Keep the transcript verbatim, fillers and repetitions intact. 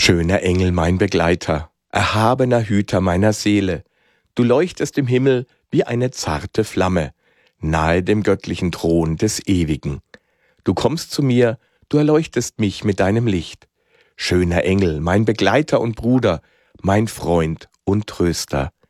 Schöner Engel, mein Begleiter, erhabener Hüter meiner Seele, du leuchtest im Himmel wie eine zarte Flamme, nahe dem göttlichen Thron des Ewigen. Du kommst zu mir, du erleuchtest mich mit deinem Licht. Schöner Engel, mein Begleiter und Bruder, mein Freund und Tröster,